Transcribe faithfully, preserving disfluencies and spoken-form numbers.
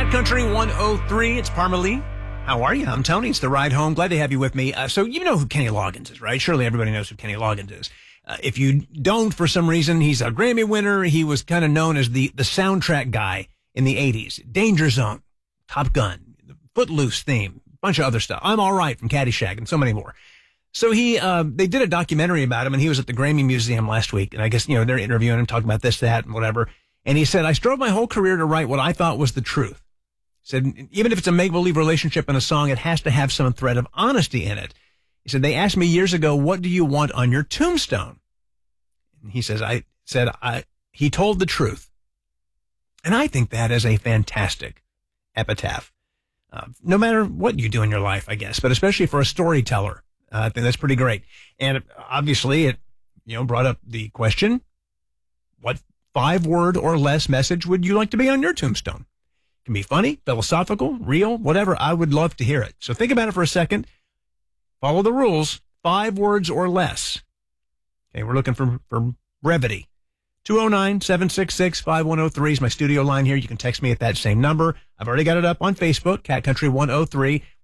Cat Country one oh three. It's Parmalee. How are you? I'm Tony. It's The Ride Home. Glad to have you with me. Uh, so you know who Kenny Loggins is, right? Surely everybody knows who Kenny Loggins is. Uh, if you don't, for some reason, he's a Grammy winner. He was kind of known as the, the soundtrack guy in the eighties. Danger Zone, Top Gun, the Footloose theme, a bunch of other stuff. I'm All Right from Caddyshack and so many more. So he, uh, they did a documentary about him, and he was at the Grammy Museum last week. And I guess, you know, they're interviewing him, talking about this, that, and whatever. And he said, I strove my whole career to write what I thought was the truth. He said, even if it's a make-believe relationship in a song, it has to have some thread of honesty in it. He said, they asked me years ago, what do you want on your tombstone? And he says, I said, I, he told the truth. And I think that is a fantastic epitaph. Uh, no matter what you do in your life, I guess, but especially for a storyteller. Uh, I think that's pretty great. And obviously it, you know, brought up the question, what five word or less message would you like to be on your tombstone? It can be funny, philosophical, real, whatever. I would love to hear it. So think about it for a second. Follow the rules. Five words or less. Okay, we're looking for, for brevity. two oh nine, seven six six, five one oh three is my studio line here. You can text me at that same number. I've already got it up on Facebook, Cat Country one oh three.